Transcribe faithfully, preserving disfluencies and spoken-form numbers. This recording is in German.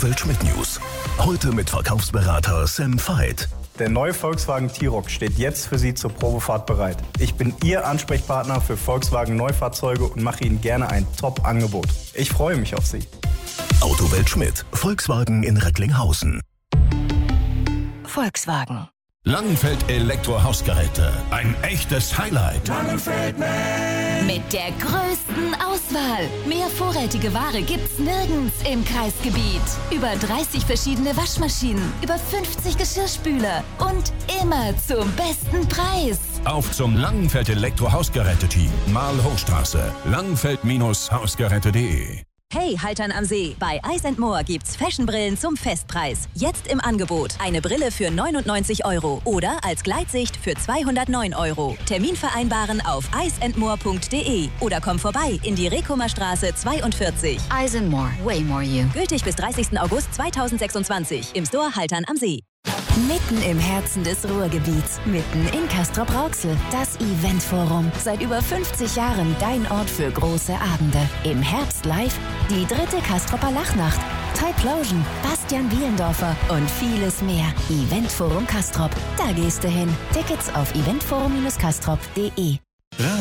Autowelt Schmidt News. Heute mit Verkaufsberater Sam Veit. Der neue Volkswagen T-Roc steht jetzt für Sie zur Probefahrt bereit. Ich bin Ihr Ansprechpartner für Volkswagen Neufahrzeuge und mache Ihnen gerne ein Top-Angebot. Ich freue mich auf Sie. Autowelt Schmidt, Volkswagen in Recklinghausen. Volkswagen. Langenfeld Elektrohausgeräte. Ein echtes Highlight. Langenfeld Mail. Mit der größten Auswahl. Mehr vorrätige Ware gibt's nirgends im Kreisgebiet. Über dreißig verschiedene Waschmaschinen, über fünfzig Geschirrspüler und immer zum besten Preis. Auf zum Langenfeld Elektrohausgeräte-Team. Marl-Hochstraße. Langenfeld-Hausgeräte punkt de. Hey, Haltern am See! Bei Ice and More gibt's Fashionbrillen zum Festpreis. Jetzt im Angebot. Eine Brille für neunundneunzig Euro oder als Gleitsicht für zweihundertneun Euro. Termin vereinbaren auf ice and more punkt de oder komm vorbei in die Rekomer Straße zweiundvierzig. Ice and More. Way more you. Gültig bis dreißigsten August zweitausendsechsundzwanzig. Im Store Haltern am See. Mitten im Herzen des Ruhrgebiets, mitten in Castrop-Rauxel, das Eventforum. Seit über fünfzig Jahren dein Ort für große Abende. Im Herbst live die dritte Castropper Lachnacht, Typlosion, Bastian Bielendorfer und vieles mehr. Eventforum Castrop, da gehst du hin. Tickets auf eventforum Bindestrich castrop punkt de.